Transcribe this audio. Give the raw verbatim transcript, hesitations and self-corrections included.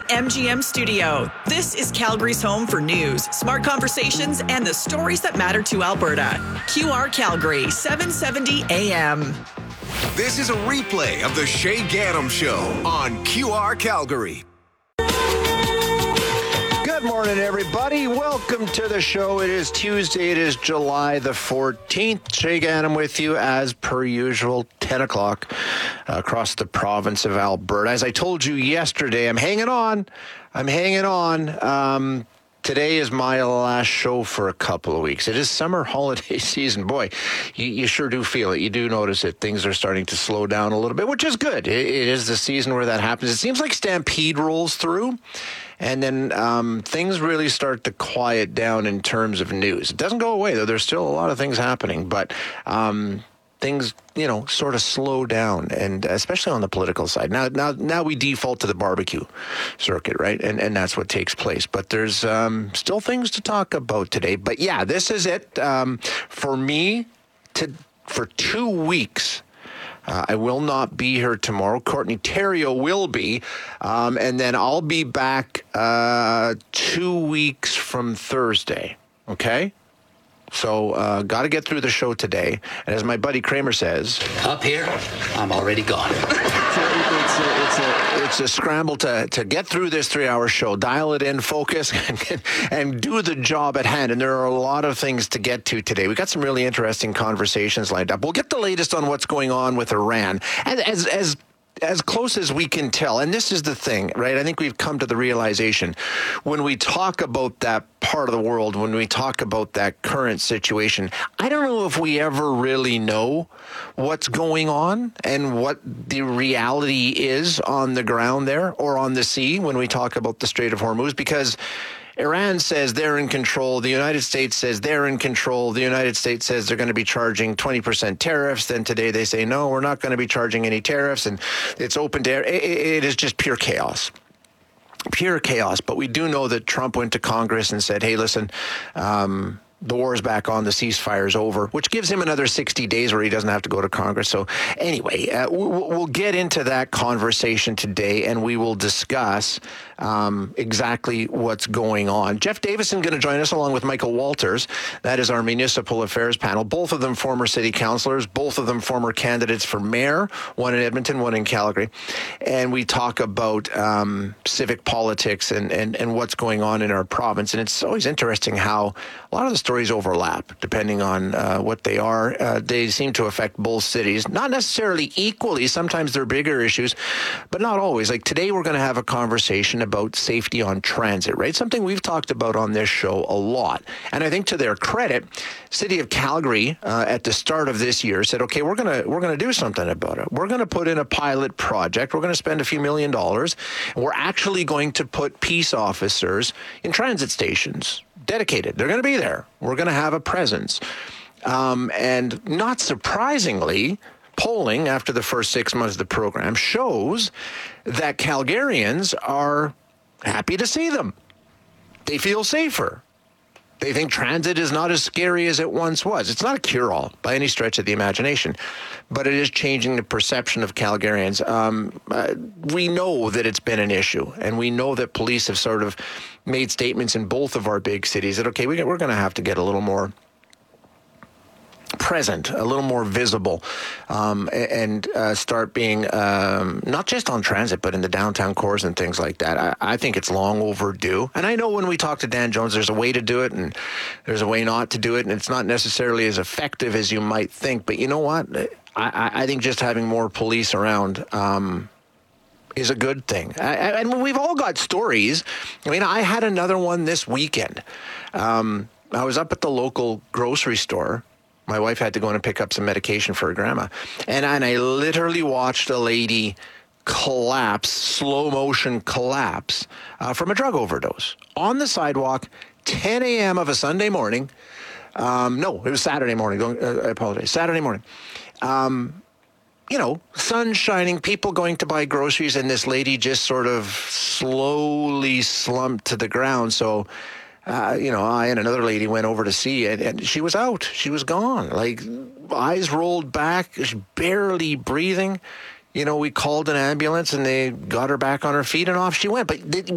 M G M studio. This is Calgary's home for news, smart conversations, and the stories that matter to Alberta. Q R Calgary, seven seventy A M. This is a replay of the Shay Gannam Show on Q R Calgary. Good morning, everybody. Welcome to the show. It is Tuesday. It is July the fourteenth. Shay Gannam with you as per usual, ten o'clock across the province of Alberta. As I told you yesterday, I'm hanging on. I'm hanging on. Um, today is my last show for a couple of weeks. It is summer holiday season. Boy, you, you sure do feel it. You do notice that things are starting to slow down a little bit, which is good. It, it is the season where that happens. It seems like Stampede rolls through. And then um, things really start to quiet down in terms of news. It doesn't go away, though. There's still a lot of things happening. But um, things, you know, sort of slow down, and especially on the political side. Now now, now we default to the barbecue circuit, right? And and that's what takes place. But there's um, still things to talk about today. But, yeah, this is it. Um, for me, to for two weeks... Uh, I will not be here tomorrow. Courtney Theriault will be. Um, and then I'll be back uh, two weeks from Thursday. Okay? So, uh, got to get through the show today. And as my buddy Kramer says... Up here, I'm already gone. It's a, it's a, it's a scramble to, to get through this three-hour show, dial it in, focus, and, and do the job at hand. And there are a lot of things to get to today. We got some really interesting conversations lined up. We'll get the latest on what's going on with Iran. And as as as close as we can tell, and this is the thing, right? I think we've come to the realization when we talk about that part of the world, when we talk about that current situation, I don't know if we ever really know what's going on and what the reality is on the ground there or on the sea when we talk about the Strait of Hormuz, because Iran says they're in control. The United States says they're in control. The United States says they're going to be charging twenty percent tariffs. Then today they say, no, we're not going to be charging any tariffs. And it's open to air. It, it is just pure chaos. Pure chaos. But we do know that Trump went to Congress and said, hey, listen, um, the war is back on, the ceasefire is over, which gives him another sixty days where he doesn't have to go to Congress. So anyway, uh, we'll get into that conversation today, and we will discuss um, exactly what's going on. Jeff Davison going to join us along with Michael Walters. That is our municipal affairs panel. Both of them former city councilors, both of them former candidates for mayor, one in Edmonton, one in Calgary. And we talk about um, civic politics and, and, and what's going on in our province. And it's always interesting how a lot of the stories overlap depending on uh, what they are. Uh, they seem to affect both cities, not necessarily equally. Sometimes they're bigger issues, but not always. Like today, we're going to have a conversation about safety on transit, right? Something we've talked about on this show a lot. And I think to their credit, City of Calgary uh, at the start of this year said, okay, we're going to we're going to do something about it. We're going to put in a pilot project. We're going to spend a few million dollars. And we're actually going to put peace officers in transit stations. Dedicated. They're going to be there. We're going to have a presence. Um, and not surprisingly, polling after the first six months of the program shows that Calgarians are happy to see them. They feel safer. They think transit is not as scary as it once was. It's not a cure-all by any stretch of the imagination, but it is changing the perception of Calgarians. Um, uh, we know that it's been an issue, and we know that police have sort of made statements in both of our big cities that, okay, we, we're going to have to get a little more present, a little more visible, um, and uh, start being um, not just on transit, but in the downtown cores and things like that. I, I think it's long overdue. And I know when we talk to Dan Jones, there's a way to do it and there's a way not to do it. And it's not necessarily as effective as you might think. But you know what? I, I think just having more police around um, is a good thing. I, and we've all got stories. I mean, I had another one this weekend. Um, I was up at the local grocery store. My wife had to go in and pick up some medication for her grandma. And, and I literally watched a lady collapse, slow motion collapse uh, from a drug overdose on the sidewalk, ten a.m. of a Sunday morning. Um, no, it was Saturday morning. Don't, uh, I apologize. Saturday morning. Um, you know, sun shining, people going to buy groceries, and this lady just sort of slowly slumped to the ground. So, Uh, you know, I and another lady went over to see it, and she was out. She was gone. Like, eyes rolled back, barely breathing. You know, we called an ambulance, and they got her back on her feet, and off she went. But